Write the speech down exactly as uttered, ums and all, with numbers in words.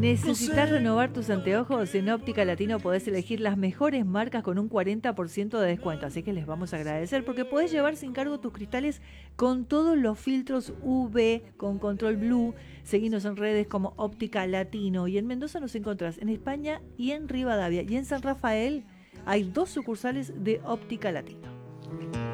¿Necesitas renovar tus anteojos? En Óptica Latino podés elegir las mejores marcas con un cuarenta por ciento de descuento, así que les vamos a agradecer porque podés llevar sin cargo tus cristales con todos los filtros U V, con control blue. Seguinos en redes como Óptica Latino, y en Mendoza nos encontrás en España y en Rivadavia, y en San Rafael hay dos sucursales de Óptica Latino.